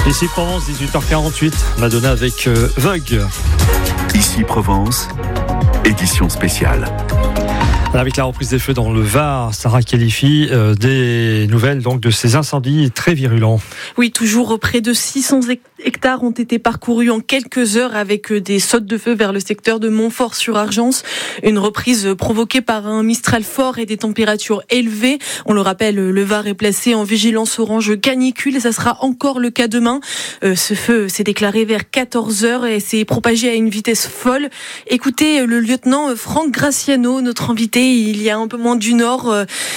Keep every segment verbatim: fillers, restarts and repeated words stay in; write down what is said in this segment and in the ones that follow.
Ici Provence, dix-huit heures quarante-huit, Madonna avec euh, Vogue. Ici Provence, édition spéciale. Avec la reprise des feux dans le Var, Sarah qualifie euh, des nouvelles donc de ces incendies très virulents. Oui, toujours près de six cents hectares ont été parcourus en quelques heures avec des sautes de feu vers le secteur de Montfort-sur-Argence. Une reprise provoquée par un Mistral fort et des températures élevées. On le rappelle, le Var est placé en vigilance orange canicule et ça sera encore le cas demain. Euh, ce feu s'est déclaré vers quatorze heures et s'est propagé à une vitesse folle. Écoutez le lieutenant Franck Graciano, notre invité. Il y a un peu moins d'une heure,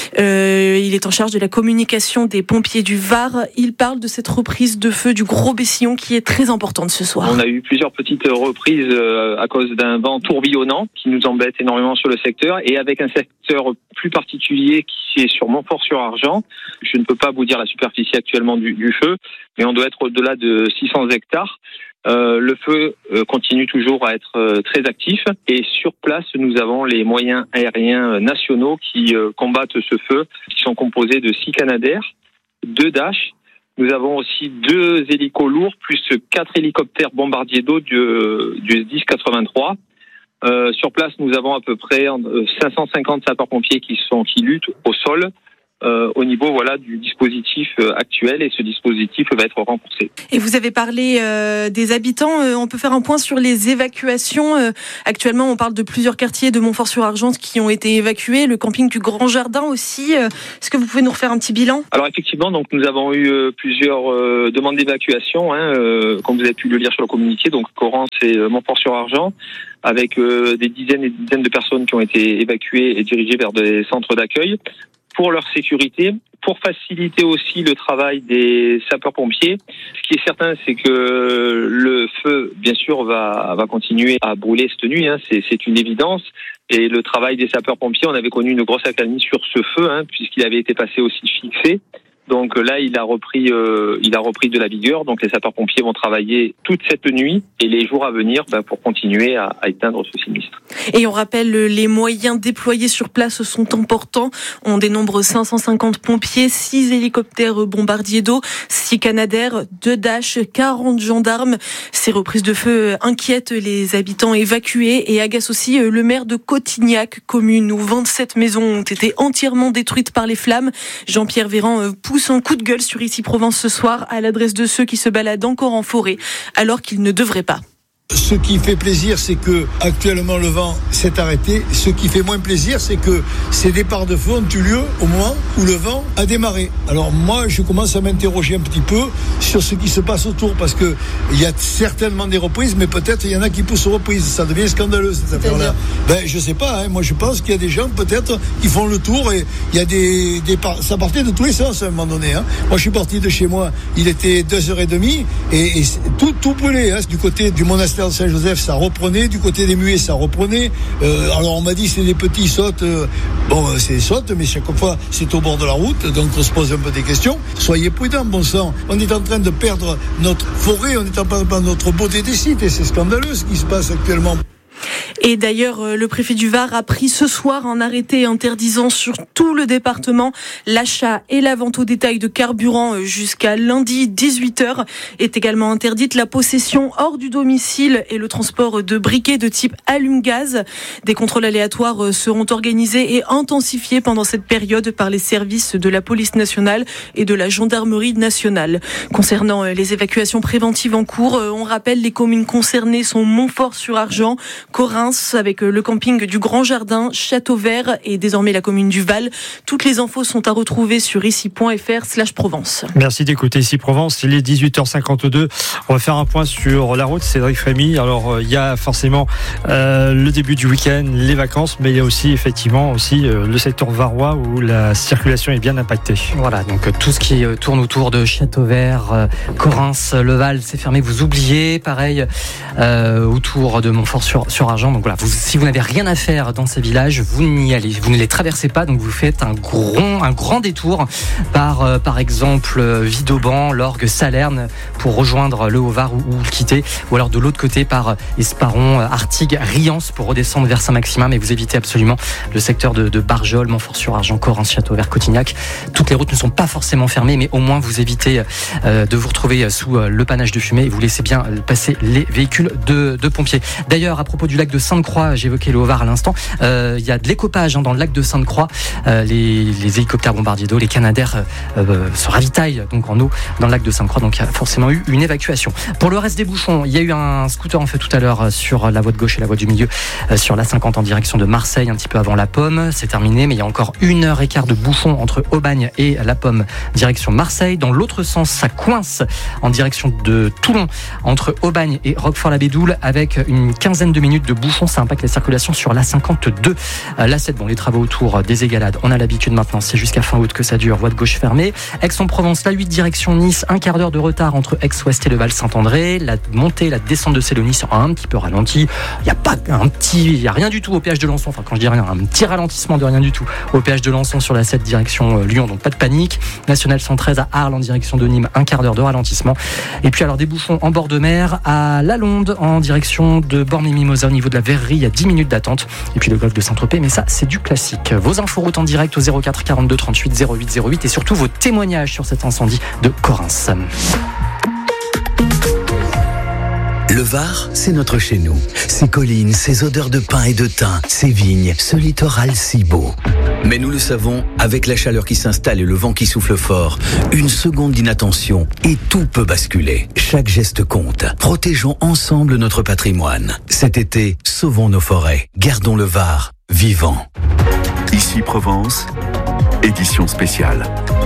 euh, il est en charge de la communication des pompiers du Var. Il parle de cette reprise de feu du Gros Bessillon qui est très importante ce soir. On a eu plusieurs petites reprises à cause d'un vent tourbillonnant qui nous embête énormément sur le secteur et avec un secteur plus particulier qui est sur Montfort-sur-Argent. Je ne peux pas vous dire la superficie actuellement du, du feu, mais on doit être au-delà de six cents hectares. Euh, le feu euh, continue toujours à être euh, très actif et sur place nous avons les moyens aériens nationaux qui euh, combattent ce feu, qui sont composés de six Canadair, deux Dash. Nous avons aussi deux hélicos lourds plus quatre hélicoptères bombardiers d'eau du, du S dix quatre-vingt-trois. Euh, sur place nous avons à peu près cinq cent cinquante sapeurs-pompiers qui sont qui luttent au sol. Euh, au niveau voilà du dispositif euh, actuel et ce dispositif va être renforcé. Et vous avez parlé euh, des habitants, euh, on peut faire un point sur les évacuations. Euh, actuellement on parle de plusieurs quartiers de Montfort-sur-Argence qui ont été évacués, le camping du Grand Jardin aussi. Euh, est-ce que vous pouvez nous refaire un petit bilan ? Alors effectivement, donc nous avons eu euh, plusieurs euh, demandes d'évacuation, hein, euh, comme vous avez pu le lire sur le communiqué, donc Correns et euh, Montfort-sur-Argent, avec euh, des dizaines et des dizaines de personnes qui ont été évacuées et dirigées vers des centres d'accueil. Pour leur sécurité, pour faciliter aussi le travail des sapeurs-pompiers. Ce qui est certain, c'est que le feu, bien sûr, va, va continuer à brûler cette nuit, hein, c'est, c'est une évidence. Et le travail des sapeurs-pompiers, on avait connu une grosse accalmie sur ce feu, hein, puisqu'il avait été passé aussi fixé. Donc là, il a repris, euh, il a repris de la vigueur. Donc les sapeurs-pompiers vont travailler toute cette nuit et les jours à venir ben, pour continuer à, à éteindre ce sinistre. Et on rappelle, les moyens déployés sur place sont importants. On dénombre cinq cent cinquante pompiers, six hélicoptères bombardiers d'eau, six Canadair, deux Dash, quarante gendarmes. Ces reprises de feu inquiètent les habitants évacués et agacent aussi le maire de Cotignac, commune où vingt-sept maisons ont été entièrement détruites par les flammes. Jean-Pierre Véran pousse un coup de gueule sur Ici Provence ce soir à l'adresse de ceux qui se baladent encore en forêt alors qu'ils ne devraient pas. Ce qui fait plaisir, c'est que actuellement le vent s'est arrêté. Ce qui fait moins plaisir, c'est que ces départs de feu ont eu lieu au moment où le vent a démarré. Alors moi, je commence à m'interroger un petit peu sur ce qui se passe autour, parce que il y a certainement des reprises, mais peut-être il y en a qui poussent aux reprises. Ça devient scandaleux cette affaire-là. Ben je sais pas. Hein, moi, je pense qu'il y a des gens peut-être qui font le tour et il y a des, des par... ça partait de tous les sens à un moment donné. Hein. Moi, je suis parti de chez moi. Il était deux heures et demie et, et tout tout brûlait. Hein, du côté du monastère de Saint-Joseph, ça reprenait, du côté des Muets, ça reprenait. Euh, alors on m'a dit c'est des petits sautes. Euh, bon, c'est des sautes, mais chaque fois c'est au bord de la route, donc on se pose un peu des questions. Soyez prudents, bon sang. On est en train de perdre notre forêt, on est en train de perdre notre beauté des sites, et c'est scandaleux ce qui se passe actuellement. Et d'ailleurs, le préfet du Var a pris ce soir un arrêté interdisant sur tout le département l'achat et la vente au détail de carburant jusqu'à lundi dix-huit heures. Est également interdite la possession hors du domicile et le transport de briquets de type allume-gaz. Des contrôles aléatoires seront organisés et intensifiés pendant cette période par les services de la police nationale et de la gendarmerie nationale. Concernant les évacuations préventives en cours, on rappelle les communes concernées sont Montfort-sur-Argent, Correns, avec le camping du Grand Jardin, Châteauvert et désormais la commune du Val. Toutes les infos sont à retrouver sur ici.fr slash Provence. Merci d'écouter Ici Provence. Il est dix-huit heures cinquante-deux. On va faire un point sur la route. Cédric Frémy. Alors, il y a forcément euh, le début du week-end, les vacances, mais il y a aussi effectivement aussi euh, le secteur varois où la circulation est bien impactée. Voilà, donc tout ce qui tourne autour de Châteauvert, euh, Correns, le Val, c'est fermé. Vous oubliez, pareil, euh, autour de Montfort-sur-Argent. Donc voilà, vous, si vous n'avez rien à faire dans ces villages, vous n'y allez, vous ne les traversez pas. Donc vous faites un grand, un grand détour par, euh, par exemple, euh, Vidauban, Lorgues, Salerne pour rejoindre le Haut-Var ou, ou le quitter. Ou alors de l'autre côté par Esparon, Artigues, Riance pour redescendre vers Saint-Maximin. Mais vous évitez absolument le secteur de, de Barjol, Montfort-sur-Argent, Correns, Châteauvert, Cotignac. Toutes les routes ne sont pas forcément fermées, mais au moins vous évitez euh, de vous retrouver sous euh, le panache de fumée et vous laissez bien passer les véhicules de, de pompiers. D'ailleurs, à propos du lac de Sainte-Croix, j'évoquais le Haut-Var à l'instant, euh, il y a de l'écopage hein, dans le lac de Sainte-Croix. Euh, les, les hélicoptères bombardiers d'eau, les Canadair euh, euh, se ravitaillent donc en eau dans le lac de Sainte-Croix, donc il y a forcément eu une évacuation. Pour le reste des bouchons, il y a eu un scooter en fait tout à l'heure sur la voie de gauche et la voie du milieu, euh, sur l'A cinquante en direction de Marseille, un petit peu avant La Pomme. C'est terminé, mais il y a encore une heure et quart de bouchons entre Aubagne et La Pomme, direction Marseille. Dans l'autre sens, ça coince en direction de Toulon, entre Aubagne et Roquefort-la-Bédoule, avec une quinzaine de minutes de bouchons. Ça impacte la circulation sur l'A cinquante-deux. L'A sept, bon, les travaux autour des Égalades, on a l'habitude maintenant, c'est jusqu'à fin août que ça dure, voie de gauche fermée. Aix-en-Provence, la huit direction Nice, un quart d'heure de retard entre Aix-Ouest et le Val-Saint-André. La montée, la descente de Sélonis un petit peu ralenti. Il n'y a pas un petit, il y a rien du tout au péage de Lançon. Enfin, quand je dis rien, un petit ralentissement de rien du tout au péage de Lançon sur la sept direction Lyon, donc pas de panique. National cent treize à Arles en direction de Nîmes, un quart d'heure de ralentissement. Et puis alors des bouchons en bord de mer à Lalonde en direction de Bormes-et-Mimosas au niveau de la Verrerie, il y a dix minutes d'attente. Et puis le golfe de Saint-Tropez, mais ça c'est du classique. Vos infos routes en direct au zéro quatre quarante-deux trente-huit zéro huit zéro huit et surtout vos témoignages sur cet incendie de Correns. Le Var, c'est notre chez nous. Ses collines, ses odeurs de pin et de thym, ses vignes, ce littoral si beau. Mais nous le savons, avec la chaleur qui s'installe et le vent qui souffle fort, une seconde d'inattention et tout peut basculer. Chaque geste compte. Protégeons ensemble notre patrimoine. Cet été, sauvons nos forêts. Gardons le Var vivant. Ici Provence, édition spéciale.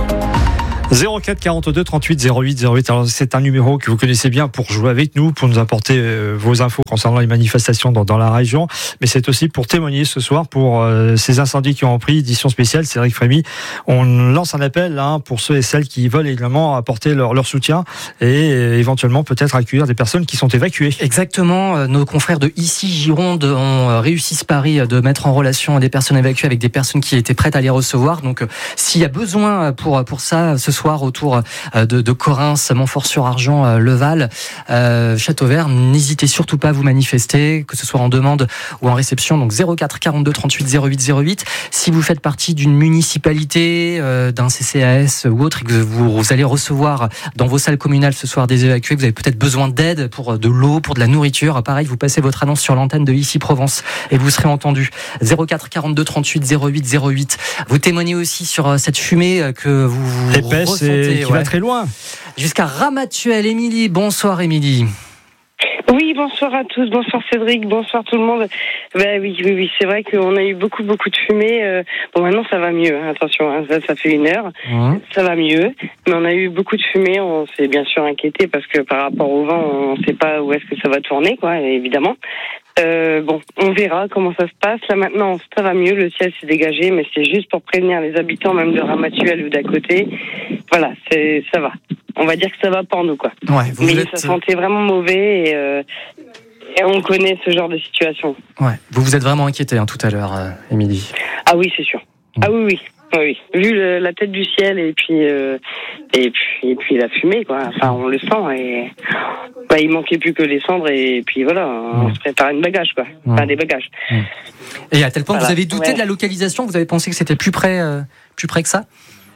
zéro quatre quarante-deux trente-huit zéro huit zéro huit. Alors c'est un numéro que vous connaissez bien pour jouer avec nous, pour nous apporter euh, vos infos concernant les manifestations dans, dans la région, mais c'est aussi pour témoigner ce soir pour euh, ces incendies qui ont pris, édition spéciale. Cédric Frémy, on lance un appel hein, pour ceux et celles qui veulent également apporter leur, leur soutien et euh, éventuellement peut-être accueillir des personnes qui sont évacuées. Exactement, euh, nos confrères de Ici Gironde ont euh, réussi ce pari de mettre en relation des personnes évacuées avec des personnes qui étaient prêtes à les recevoir. Donc euh, s'il y a besoin pour, pour ça ce soir autour de, de Correns, Montfort-sur-Argent, Le Val, euh, Châteauvert, n'hésitez surtout pas à vous manifester, que ce soit en demande ou en réception. Donc zéro quatre quarante-deux trente-huit zéro huit zéro huit. Si vous faites partie d'une municipalité, euh, d'un C C A S ou autre, et que vous, vous allez recevoir dans vos salles communales ce soir des évacués, vous avez peut-être besoin d'aide pour de l'eau, pour de la nourriture. Pareil, vous passez votre annonce sur l'antenne de Ici Provence et vous serez entendu. zéro quatre quarante-deux trente-huit zéro huit zéro huit. Vous témoignez aussi sur cette fumée que vous, vous épaisse et qui ouais. va très loin. Jusqu'à Ramatuelle. Émilie, bonsoir Émilie. Oui, bonsoir à tous, bonsoir Cédric, bonsoir tout le monde. Ben oui, oui, oui, c'est vrai qu'on a eu beaucoup, beaucoup de fumée. Euh, bon, maintenant ça va mieux, hein, attention, hein, ça, ça fait une heure, mmh. ça va mieux. Mais on a eu beaucoup de fumée, on s'est bien sûr inquiété parce que par rapport au vent, on ne sait pas où est-ce que ça va tourner, quoi, évidemment. Euh, bon, on verra comment ça se passe. Là maintenant, ça va mieux, le ciel s'est dégagé, mais c'est juste pour prévenir les habitants, même de Ramatuelle ou d'à côté. Voilà, c'est, ça va. On va dire que ça va pour nous, quoi. Ouais, vous mais êtes... ça sentait vraiment mauvais et, euh, et on connaît ce genre de situation. Ouais, vous vous êtes vraiment inquiétée hein, tout à l'heure, euh, Émilie. Ah oui, c'est sûr. Mmh. Ah oui, oui. Oui, vu le, la tête du ciel et puis euh, et puis et puis la fumée quoi. Enfin, on le sent et bah, il manquait plus que les cendres et puis voilà, on mmh. se prépare une bagage quoi, mmh. enfin des bagages. Mmh. Et à tel point, voilà. Vous avez douté ouais. de la localisation, vous avez pensé que c'était plus près, euh, plus près que ça?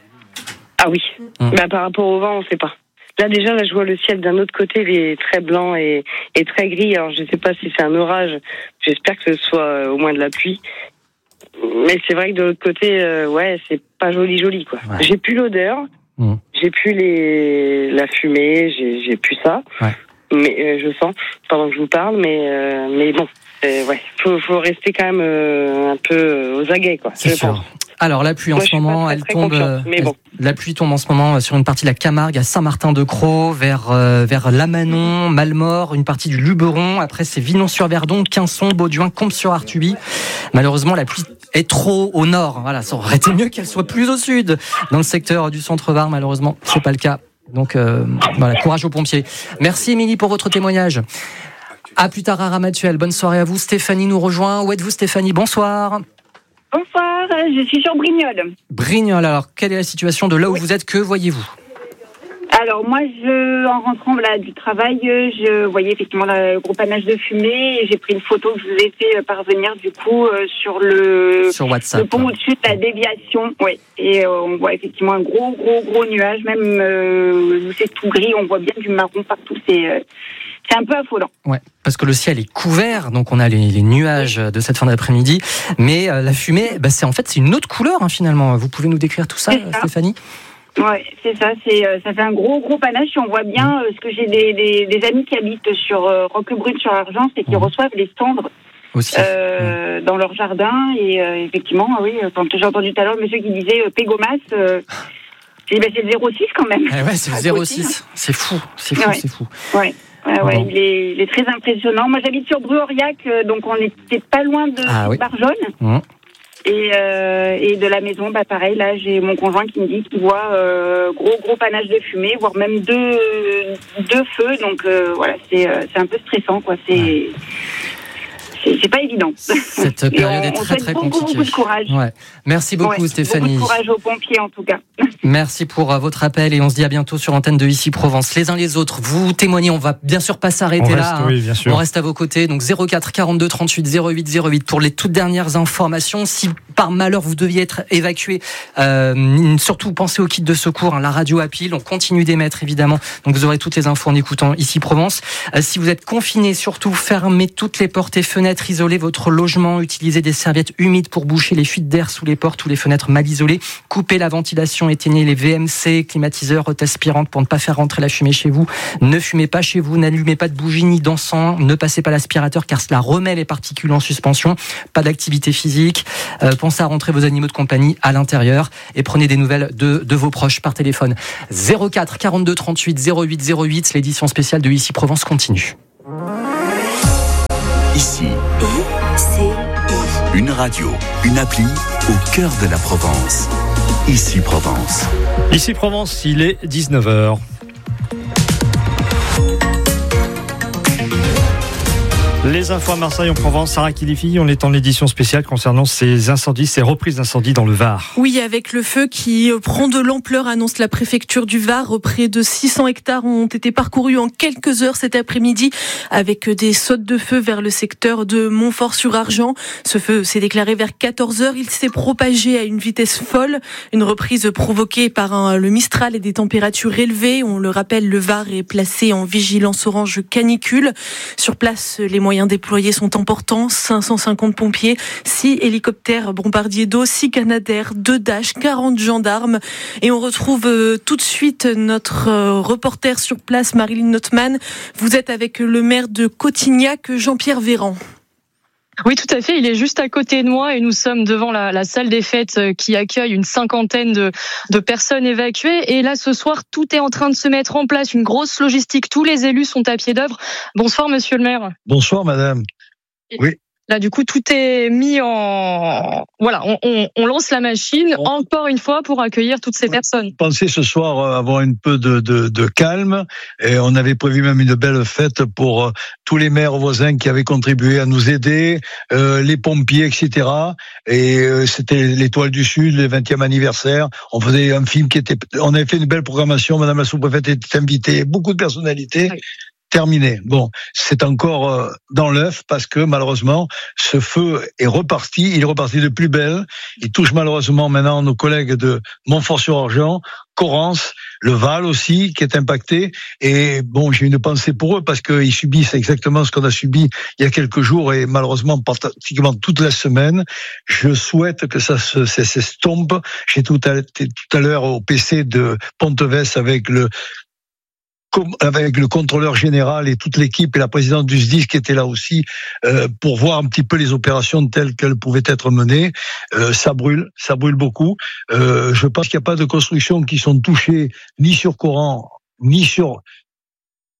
Ah oui, mmh. bah, par rapport au vent, on sait pas. Là déjà, là je vois le ciel d'un autre côté, il est très blanc et, et très gris. Alors je sais pas si c'est un orage. J'espère que ce soit au moins de la pluie. Mais c'est vrai que de l'autre côté, euh, ouais, c'est pas joli, joli, quoi. Ouais. J'ai plus l'odeur, mmh. j'ai plus les la fumée, j'ai, j'ai plus ça. Ouais. Mais euh, je sens pendant que je vous parle, mais euh, mais bon, euh, ouais, faut faut rester quand même euh, un peu aux aguets, quoi. C'est je sûr. pense. Alors la pluie en Moi, ce moment, très, elle très tombe. Euh, mais bon. La pluie tombe en ce moment sur une partie de la Camargue, à Saint-Martin-de-Croix, vers euh, vers Lamanon, Malmort, une partie du Luberon. Après c'est Vinon-sur-Verdon, Quinçon, Bauduin, Comps-sur-Artuby. Malheureusement, la pluie est trop au nord. Voilà, ça aurait été mieux qu'elle soit plus au sud. Dans le secteur du Centre-Var, malheureusement, c'est pas le cas. Donc euh, voilà, courage aux pompiers. Merci Émilie pour votre témoignage. À plus tard à Ramatuelle. Bonne soirée à vous. Stéphanie nous rejoint. Où êtes-vous Stéphanie? Bonsoir. Bonsoir, je suis sur Brignoles. Brignoles, alors quelle est la situation de là où oui. vous êtes? Que voyez-vous? Alors moi, je, en rentrant là, du travail, je voyais effectivement le gros panache de fumée et j'ai pris une photo que je vous ai fait parvenir du coup euh, sur le, sur WhatsApp. Le pont au-dessus de la déviation. Oui. Et euh, on voit effectivement un gros, gros, gros nuage, même euh, c'est tout gris, on voit bien du marron partout. C'est, euh, c'est un peu affolant. Ouais, parce que le ciel est couvert, donc on a les, les nuages de cette fin d'après-midi, mais euh, la fumée, bah, c'est en fait c'est une autre couleur hein, finalement. Vous pouvez nous décrire tout ça, ça. Stéphanie? Ouais, c'est ça. C'est euh, ça fait un gros gros panache. Et on voit bien euh, ce que j'ai des, des, des amis qui habitent sur euh, Roquebrune sur Argence et qui mmh. reçoivent les cendres aussi euh, mmh. dans leur jardin. Et euh, effectivement, oui, quand j'ai entendu tout à l'heure le monsieur qui disait euh, Pégomas, euh, j'ai dit, bah, c'est le zéro six quand même. Eh ouais, c'est le zéro six. C'est fou, c'est fou, ouais. c'est fou. Ouais. Ouais, ouais, bon. il, est, il est très impressionnant. Moi, j'habite sur Bruauriac, euh, donc on n'était pas loin de ah, oui. Barjonne. Mmh. Et, euh, et de la maison, bah pareil, là j'ai mon conjoint qui me dit qu'il voit euh, gros gros panache de fumée, voire même deux deux feux, donc euh, voilà, c'est euh, c'est un peu stressant quoi, c'est ouais. c'est, c'est pas évident. Cette période on, est très très beaucoup, compliquée. Beaucoup de courage. Ouais. Merci beaucoup ouais, Stéphanie. Beaucoup de courage aux pompiers en tout cas. Merci pour euh, votre appel et on se dit à bientôt sur l'antenne de Ici Provence. Les uns les autres, vous témoignez, on va bien sûr pas s'arrêter on là. Reste, hein. Oui, bien sûr. On reste à vos côtés, donc zéro quatre quarante-deux trente-huit zéro huit zéro huit pour les toutes dernières informations. Si par malheur vous deviez être évacué, euh, surtout pensez au kit de secours, hein, la radio à pile, on continue d'émettre évidemment, donc vous aurez toutes les infos en écoutant Ici Provence. Euh, si vous êtes confiné, surtout fermez toutes les portes et fenêtres, isolez votre logement, utilisez des serviettes humides pour boucher les fuites d'air sous les portes ou les fenêtres mal isolées, coupez la ventilation, éteignez les V M C, climatiseurs, haute aspirante pour ne pas faire rentrer la fumée chez vous, ne fumez pas chez vous, n'allumez pas de bougies ni d'encens, ne passez pas l'aspirateur car cela remet les particules en suspension, pas d'activité physique, euh, pensez à rentrer vos animaux de compagnie à l'intérieur et prenez des nouvelles de, de vos proches par téléphone. zéro quatre quarante-deux trente-huit zéro huit zéro huit, l'édition spéciale de Ici Provence continue. Ici, une radio, une appli au cœur de la Provence. Ici Provence. Ici Provence, il est dix-neuf heures. Les infos à Marseille en Provence, Sarah Kilifi, on est en édition spéciale concernant ces incendies, ces reprises d'incendies dans le Var. Oui, avec le feu qui prend de l'ampleur, annonce la préfecture du Var. Près de six cents hectares ont été parcourus en quelques heures cet après-midi avec des sautes de feu vers le secteur de Montfort-sur-Argent. Ce feu s'est déclaré vers quatorze heures. Il s'est propagé à une vitesse folle. Une reprise provoquée par un, le Mistral et des températures élevées. On le rappelle, le Var est placé en vigilance orange canicule. Sur place, les moyens déployés sont importants, cinq cent cinquante pompiers, six hélicoptères bombardiers d'eau, six Canadair, deux Dash, quarante gendarmes. Et on retrouve euh, tout de suite notre euh, reporter sur place, Marilyn Notman. Vous êtes avec le maire de Cotignac, Jean-Pierre Véran. Oui, tout à fait. Il est juste à côté de moi et nous sommes devant la, la salle des fêtes qui accueille une cinquantaine de, de personnes évacuées. Et là, ce soir, tout est en train de se mettre en place, une grosse logistique. Tous les élus sont à pied d'œuvre. Bonsoir, monsieur le maire. Bonsoir, madame. Oui. Là, du coup, tout est mis en... Voilà, on, on, on lance la machine, on... encore une fois, pour accueillir toutes ces personnes. Pensez ce soir avoir un peu de, de, de calme. Et on avait prévu même une belle fête pour euh, tous les maires voisins qui avaient contribué à nous aider, euh, les pompiers, et cetera. Et euh, c'était l'Étoile du Sud, le vingtième anniversaire. On faisait un film qui était... On avait fait une belle programmation. Madame la sous-préfète était invitée. Beaucoup de personnalités. Oui. Terminé. Bon, c'est encore euh, dans l'œuf parce que malheureusement, ce feu est reparti. Il est reparti de plus belle. Il touche malheureusement maintenant nos collègues de Montfort-sur-Argent, Corrence, le Val aussi qui est impacté. Et bon, j'ai une pensée pour eux parce qu'ils subissent exactement ce qu'on a subi il y a quelques jours et malheureusement pratiquement toute la semaine. Je souhaite que ça se s'estompe. J'ai tout à, tout à l'heure au P C de Pontevès avec le avec le contrôleur général et toute l'équipe et la présidente du S D I S qui était là aussi euh, pour voir un petit peu les opérations telles qu'elles pouvaient être menées. Euh, ça brûle, ça brûle beaucoup. Euh, je pense qu'il n'y a pas de constructions qui sont touchées ni sur Coran, ni sur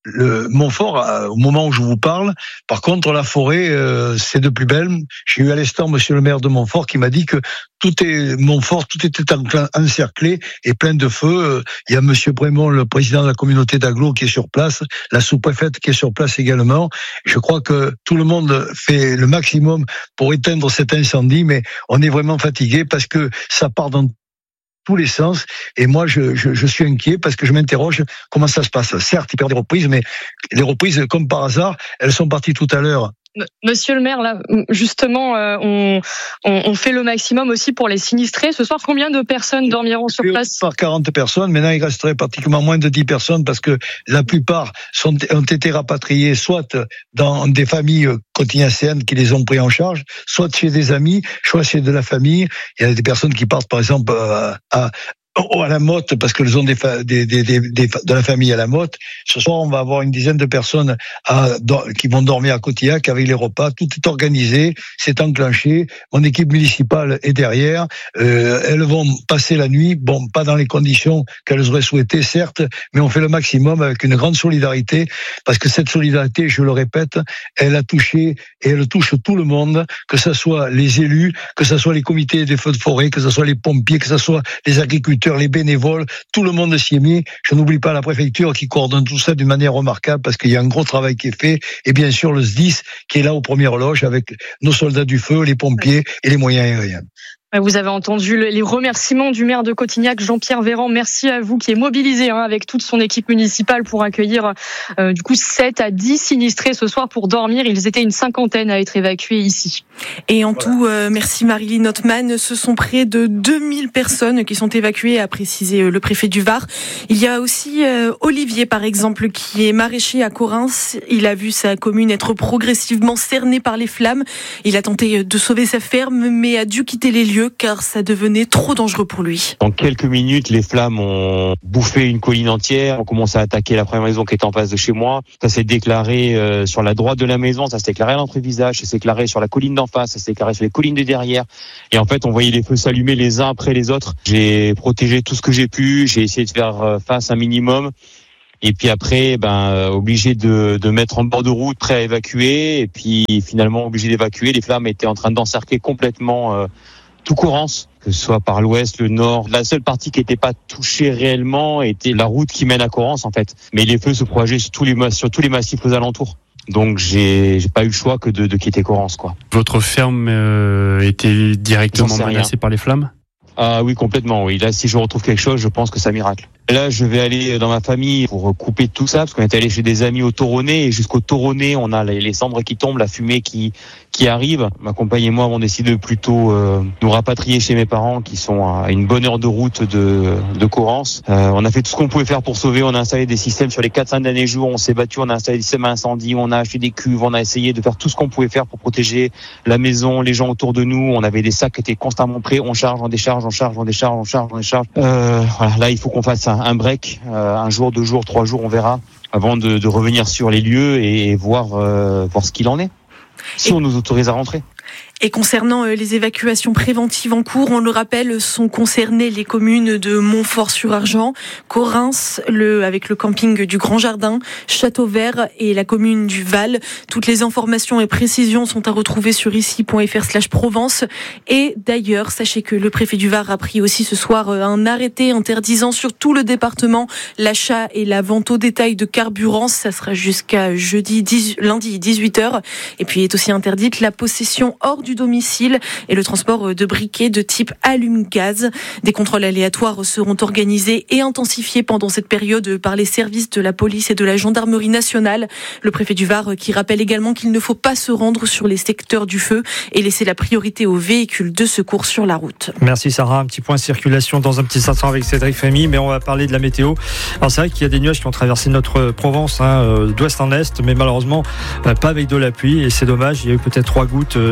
le Montfort, euh, au moment où je vous parle, par contre, la forêt, euh, c'est de plus belle. J'ai eu à l'instant monsieur le maire de Montfort qui m'a dit que tout est Montfort, tout était encerclé et plein de feu. Il y a monsieur Brémond, le président de la communauté d'Aglo, qui est sur place, la sous-préfète qui est sur place également. Je crois que tout le monde fait le maximum pour éteindre cet incendie, mais on est vraiment fatigué parce que ça part dans tous les sens, et moi je, je, je suis inquiet parce que je m'interroge comment ça se passe. Certes, il y a des reprises, mais les reprises, comme par hasard, elles sont parties tout à l'heure. Monsieur le maire, là, justement, euh, on, on, on fait le maximum aussi pour les sinistrés. Ce soir, combien de personnes dormiront sur place ? Par quarante personnes. Maintenant, il resterait pratiquement moins de dix personnes parce que la plupart sont, ont été rapatriés soit dans des familles cotignaciennes qui les ont pris en charge, soit chez des amis, soit chez de la famille. Il y a des personnes qui partent, par exemple, à, à à la Motte, parce que ont des, des, des, des, de la famille à la Motte. Ce soir, on va avoir une dizaine de personnes à, qui vont dormir à Cotillac avec les repas. Tout est organisé, c'est enclenché. Mon équipe municipale est derrière. Euh, elles vont passer la nuit, bon, pas dans les conditions qu'elles auraient souhaité, certes, mais on fait le maximum avec une grande solidarité, parce que cette solidarité, je le répète, elle a touché et elle touche tout le monde, que ce soit les élus, que ce soit les comités des feux de forêt, que ce soit les pompiers, que ce soit les agriculteurs, les bénévoles, tout le monde s'y est mis. Je n'oublie pas la préfecture qui coordonne tout ça d'une manière remarquable parce qu'il y a un gros travail qui est fait, et bien sûr le S D I S qui est là aux premières loges avec nos soldats du feu, les pompiers et les moyens aériens. Vous avez entendu les remerciements du maire de Cotignac, Jean-Pierre Véran. Merci à vous, qui est mobilisé hein, avec toute son équipe municipale pour accueillir euh, du coup sept à dix sinistrés ce soir pour dormir. Ils étaient une cinquantaine à être évacués ici. Et en tout, euh, merci Marilyn Notman, ce sont près de deux mille personnes qui sont évacuées, a précisé le préfet du Var. Il y a aussi euh, Olivier, par exemple, qui est maraîcher à Correns. Il a vu sa commune être progressivement cernée par les flammes. Il a tenté de sauver sa ferme, mais a dû quitter les lieux car ça devenait trop dangereux pour lui. En quelques minutes, les flammes ont bouffé une colline entière, ont commencé à attaquer la première maison qui était en face de chez moi. Ça s'est déclaré euh, sur la droite de la maison, ça s'est déclaré à l'entrée-visage, ça s'est déclaré sur la colline d'en face, ça s'est déclaré sur les collines de derrière. Et en fait, on voyait les feux s'allumer les uns après les autres. J'ai protégé tout ce que j'ai pu, j'ai essayé de faire face un minimum. Et puis après, ben euh, obligé de, de mettre en bord de route, prêt à évacuer. Et puis finalement obligé d'évacuer. Les flammes étaient en train d'encercler complètement euh, tout Correns, que ce soit par l'ouest, le nord. La seule partie qui n'était pas touchée réellement était la route qui mène à Correns en fait. Mais les feux se propageaient sur tous les sur tous les massifs aux alentours. Donc j'ai j'ai pas eu le choix que de, de quitter Correns quoi. Votre ferme euh, était directement menacée par les flammes ? Ah oui, complètement, oui. Là, si je retrouve quelque chose, je pense que c'est un miracle. Là, je vais aller dans ma famille pour couper tout ça, parce qu'on est allé chez des amis au Toronnet, et jusqu'au Toronnet, on a les cendres qui tombent, la fumée qui qui arrive. Ma compagne et moi avons décidé de plutôt euh, nous rapatrier chez mes parents, qui sont à une bonne heure de route de de Correns. Euh, on a fait tout ce qu'on pouvait faire pour sauver. On a installé des systèmes sur les quatre cinq derniers jours. On s'est battu, on a installé des systèmes à incendie, on a acheté des cuves, on a essayé de faire tout ce qu'on pouvait faire pour protéger la maison, les gens autour de nous. On avait des sacs qui étaient constamment prêts. On charge, on décharge, on charge, on décharge, on charge, on décharge. Euh, voilà, là, il faut qu'on fasse un, un break, euh, un jour, deux jours, trois jours, on verra, avant de, de revenir sur les lieux et, et voir, euh, voir ce qu'il en est. Si et... on nous autorise à rentrer. Et concernant les évacuations préventives en cours, on le rappelle, sont concernées les communes de Montfort-sur-Argent, Correns, le, avec le camping du Grand Jardin, Châteauvert et la commune du Val. Toutes les informations et précisions sont à retrouver sur ici.fr slash Provence. Et d'ailleurs, sachez que le préfet du Var a pris aussi ce soir un arrêté interdisant sur tout le département l'achat et la vente au détail de carburant. Ça sera jusqu'à jeudi, dix, lundi dix-huit heures. Et puis est aussi interdite la possession hors du domicile et le transport de briquets de type allume-gaz. Des contrôles aléatoires seront organisés et intensifiés pendant cette période par les services de la police et de la gendarmerie nationale. Le préfet du Var qui rappelle également qu'il ne faut pas se rendre sur les secteurs du feu et laisser la priorité aux véhicules de secours sur la route. Merci Sarah, un petit point circulation dans un petit instant avec Cédric Frémy, mais on va parler de la météo. Alors c'est vrai qu'il y a des nuages qui ont traversé notre Provence hein, d'ouest en est, mais malheureusement pas avec de la pluie et c'est dommage. Il y a eu peut-être trois gouttes euh, tout à l'heure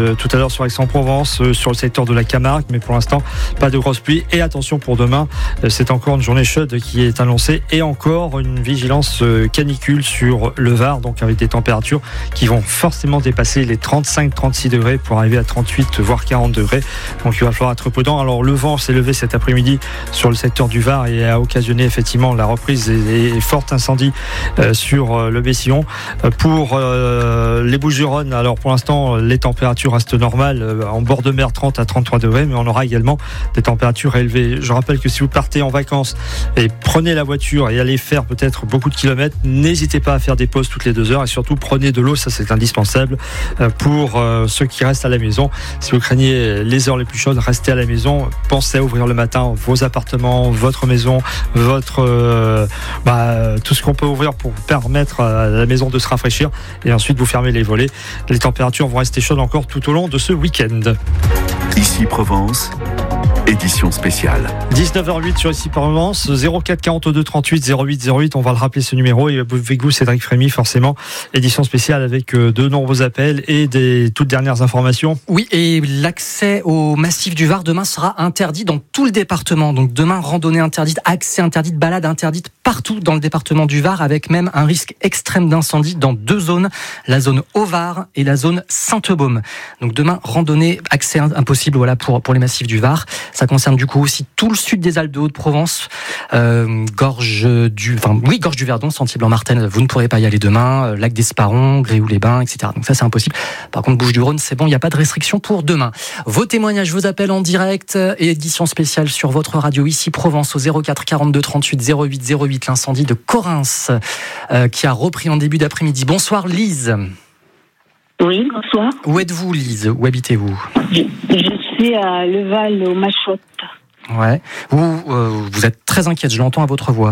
l'heure sur Aix-en-Provence, euh, sur le secteur de la Camargue, mais pour l'instant, pas de grosses pluies. Et attention pour demain, euh, c'est encore une journée chaude qui est annoncée et encore une vigilance euh, canicule sur le Var, donc avec des températures qui vont forcément dépasser les trente-cinq à trente-six degrés pour arriver à trente-huit voire quarante degrés. Donc il va falloir être prudent. Alors le vent s'est levé cet après-midi sur le secteur du Var et a occasionné effectivement la reprise et, et fort incendie euh, sur euh, le Bessillon. Euh, pour euh, les Bouches-du-Rhône, alors pour l'instant les températures restent normales, euh, en bord de mer trente à trente-trois degrés, mais on aura également des températures élevées. Je rappelle que si vous partez en vacances et prenez la voiture et allez faire peut-être beaucoup de kilomètres, n'hésitez pas à faire des pauses toutes les deux heures et surtout prenez de l'eau, ça c'est indispensable euh, pour euh, ceux qui restent à la maison. Si vous craignez les heures les plus chaudes, restez à la maison. Pensez à ouvrir le matin vos appartements, votre maison, votre euh, bah, tout ce qu'on peut ouvrir pour permettre à la maison de se rafraîchir et ensuite vous fermez les volets. Les températures vont rester chaudes encore tout au long de ce week-end. Ici Provence, édition spéciale. dix-neuf heures huit sur Ici Provence, zéro quatre quarante-deux trente-huit zéro huit zéro huit, on va le rappeler ce numéro, et avec vous Cédric Frémy forcément, édition spéciale avec de nombreux appels et des toutes dernières informations. Oui, et l'accès au massif du Var demain sera interdit dans tout le département, donc demain randonnée interdite, accès interdit, balade interdite partout dans le département du Var, avec même un risque extrême d'incendie dans deux zones, la zone Haut-Var et la zone Sainte-Baume. Donc demain randonnée, accès impossible voilà, pour, pour les massifs du Var. Ça concerne du coup aussi tout le sud des Alpes de Haute-Provence, euh, gorge du, enfin oui, gorge du Verdon, Sentier Blanc-Martel, vous ne pourrez pas y aller demain, euh, lac d'Esparon, Gréoux-les-Bains, et cetera. Donc ça c'est impossible. Par contre Bouches-du-Rhône, c'est bon, il n'y a pas de restriction pour demain. Vos témoignages, vos appels en direct et édition spéciale sur votre radio Ici Provence au zéro quatre quarante-deux trente-huit zéro huit zéro huit, l'incendie de Correns euh, qui a repris en début d'après-midi. Bonsoir Lise. Oui, bonsoir. Où êtes-vous Lise? Où habitez-vous? Je, je suis à Leval, au Machotte. Ouais. Vous, euh, vous êtes très inquiète, je l'entends à votre voix.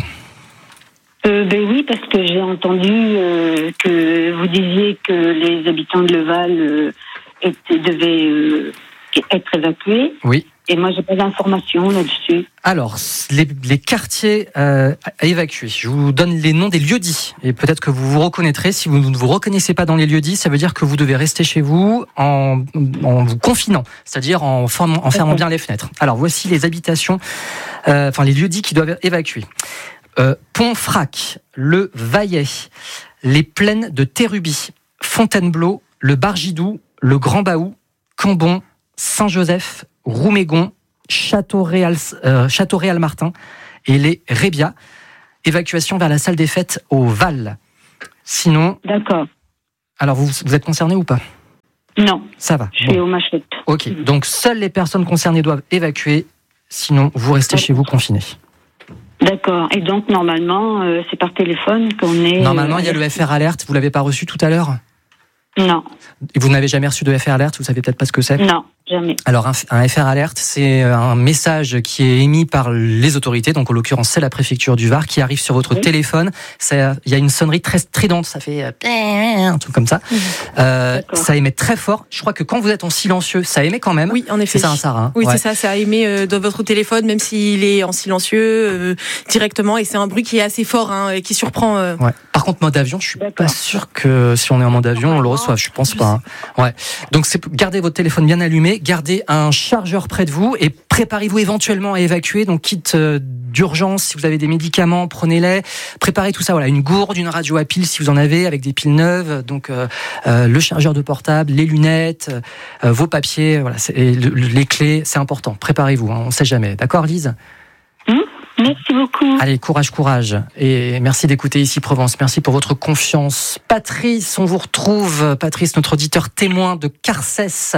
Euh, ben oui, parce que j'ai entendu euh, que vous disiez que les habitants de Leval euh, étaient, devaient euh, être évacués. Oui. Et moi, j'ai pas d'informations là-dessus. Alors, les, les quartiers euh, à évacuer. Je vous donne les noms des lieux-dits. Et peut-être que vous vous reconnaîtrez. Si vous ne vous reconnaissez pas dans les lieux-dits, ça veut dire que vous devez rester chez vous en, en vous confinant. C'est-à-dire en, formant, en fermant bien les fenêtres. Alors, voici les habitations, euh, enfin les lieux-dits qui doivent évacuer. Euh, Pont-Frac, le Vaillet, les plaines de Terrubie, Fontainebleau, le Bargidou, le Grand Baou, Cambon, Saint-Joseph, Roumégon, Château-Réal, euh, Château-Réal-Martin et les Rébias. Évacuation vers la salle des fêtes au Val. Sinon... D'accord. Alors, vous, vous êtes concerné ou pas? Non. Ça va. Je bon. suis au Machotte. Ok, donc seules les personnes concernées doivent évacuer, sinon vous restez chez vous confinés. D'accord. Et donc, normalement, euh, c'est par téléphone qu'on est... Normalement, il y a le F R Alert. Vous l'avez pas reçu tout à l'heure? Non. Et vous n'avez jamais reçu de F R Alert? Vous savez peut-être pas ce que c'est? Non, jamais. Alors, un, un F R Alert, c'est un message qui est émis par les autorités, donc en l'occurrence, c'est la préfecture du Var, qui arrive sur votre oui. téléphone. Il y a une sonnerie très stridente, ça fait un truc comme ça. Mmh. Euh, ça émet très fort. Je crois que quand vous êtes en silencieux, ça émet quand même. Oui, en effet. C'est ça, hein, Sarah, hein oui, ouais. c'est ça, ça émet euh, dans votre téléphone, même s'il est en silencieux euh, directement, et c'est un bruit qui est assez fort, hein, qui surprend. Euh... Ouais. Par contre, mode avion, je suis D'accord. pas sûr que si on est en mode avion, on le reçoive. Je pense pas. Hein. Ouais. Donc, c'est gardez votre téléphone bien allumé, gardez un chargeur près de vous et préparez-vous éventuellement à évacuer. Donc, kit euh, d'urgence, si vous avez des médicaments, prenez-les. Préparez tout ça. Voilà, une gourde, une radio à piles si vous en avez, avec des piles neuves. Donc, euh, euh, le chargeur de portable, les lunettes, euh, vos papiers, voilà, c'est, et le, les clés, c'est important. Préparez-vous. Hein, on ne sait jamais. D'accord, Lise? Mmh, merci beaucoup. Allez, courage, courage. Et merci d'écouter Ici Provence. Merci pour votre confiance. Patrice, on vous retrouve. Patrice, notre auditeur témoin de Carcès.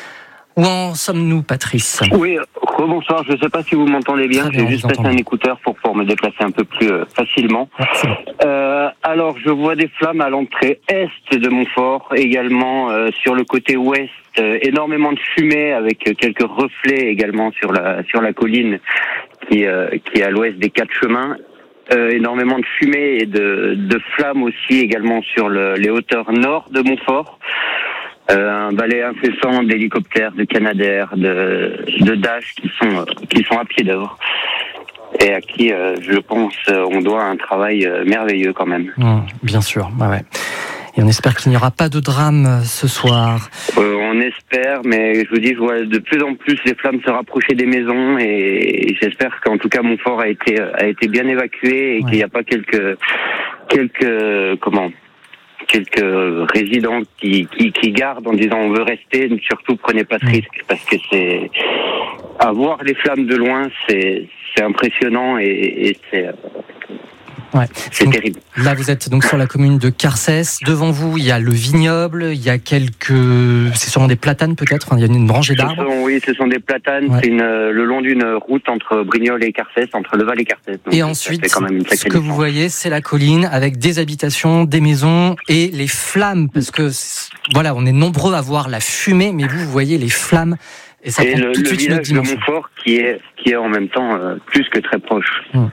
Où en sommes-nous, Patrice? Oui, rebonsoir. Je ne sais pas si vous m'entendez bien. bien J'ai juste passé un écouteur pour pouvoir me déplacer un peu plus euh, facilement. Ah, euh, alors, je vois des flammes à l'entrée est de Montfort, également euh, sur le côté ouest. Euh, énormément de fumée avec quelques reflets également sur la sur la colline qui euh, qui est à l'ouest des Quatre Chemins. Euh, énormément de fumée et de de flammes aussi également sur le, les hauteurs nord de Montfort. Euh, un balai incessant d'hélicoptères, de Canadair, de de Dash qui sont qui sont à pied d'œuvre et à qui euh, je pense on doit un travail merveilleux quand même. Mmh, bien sûr, bah ouais. Et on espère qu'il n'y aura pas de drame ce soir. Euh, on espère, mais je vous dis, je vois de plus en plus les flammes se rapprocher des maisons et j'espère qu'en tout cas Montfort a été a été bien évacué et ouais. qu'il n'y a pas quelques quelques comment quelques résidents qui, qui qui gardent en disant on veut rester, surtout prenez pas de risque parce que c'est à voir les flammes de loin, c'est c'est impressionnant et, et c'est Ouais. C'est donc, terrible. Là, vous êtes donc sur la commune de Carcès. Devant vous, il y a le vignoble, il y a quelques... C'est sûrement des platanes peut-être, enfin, il y a une rangée d'arbres. Ce sont, oui, ce sont des platanes. Ouais. C'est une, le long d'une route entre Brignoles et Carcès, entre Leval et Carcès. Donc et ensuite, quand même une ce que distance. Vous voyez, c'est la colline avec des habitations, des maisons et les flammes. Parce que, voilà, on est nombreux à voir la fumée, mais vous, vous voyez les flammes. Et ça et prend le, tout de le suite une autre village de dimension. Montfort qui est, qui est en même temps euh, plus que très proche. Hum.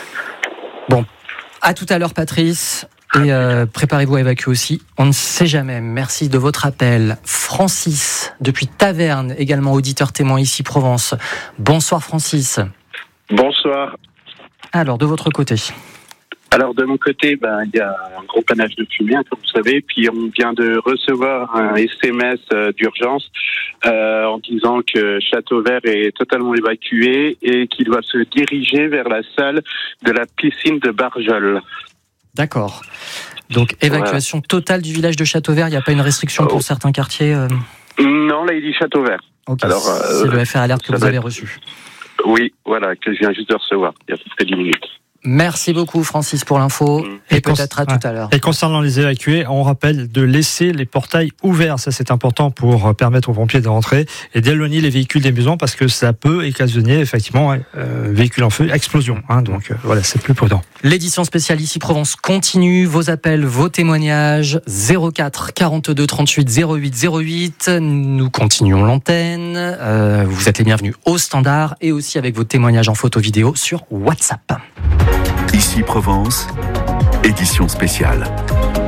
Bon. À tout à l'heure, Patrice. Et euh, préparez-vous à évacuer aussi. On ne sait jamais. Merci de votre appel. Francis, depuis Taverne, également auditeur témoin ici, Provence. Bonsoir, Francis. Bonsoir. Alors, de votre côté. Alors, de mon côté, ben, il y a un gros panache de fumée, comme vous savez. Puis, on vient de recevoir un S M S euh, d'urgence euh, en disant que Châteauvert est totalement évacué et qu'il doit se diriger vers la salle de la piscine de Barjol. D'accord. Donc, évacuation voilà. totale du village de Châteauvert. Il n'y a pas une restriction oh. pour certains quartiers euh... Non, là, il dit Châteauvert. Okay. Alors, euh, c'est le F R Alert que vous avez reçu. Oui, voilà, que je viens juste de recevoir, il y a peut-être dix minutes. Merci beaucoup Francis pour l'info et, et peut-être à ouais. tout à l'heure. Et concernant les évacués, on rappelle de laisser les portails ouverts, ça c'est important pour permettre aux pompiers de rentrer et d'éloigner les véhicules des maisons parce que ça peut occasionner effectivement euh, véhicule en feu, explosion. Hein, donc euh, voilà, c'est plus prudent. L'édition spéciale ici Provence continue. Vos appels, vos témoignages zéro quatre quarante-deux trente-huit zéro huit zéro huit. Nous continuons l'antenne. Euh, vous êtes les bienvenus au standard et aussi avec vos témoignages en photo vidéo sur WhatsApp. Ici Provence, édition spéciale.